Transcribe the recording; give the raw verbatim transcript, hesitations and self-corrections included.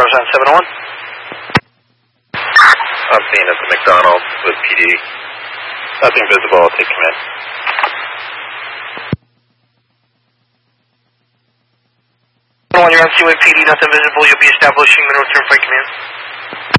Zeros on seven oh one. I'm seeing at the McDonald's with P D. Nothing visible, I'll take command. One, you're on C-Wave P D, nothing visible. You'll be establishing the north turnpike command.